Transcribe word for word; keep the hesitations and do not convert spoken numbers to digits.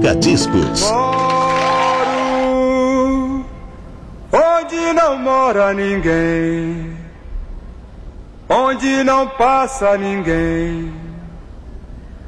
Toca-discos. Moro onde não mora ninguém, onde não passa ninguém.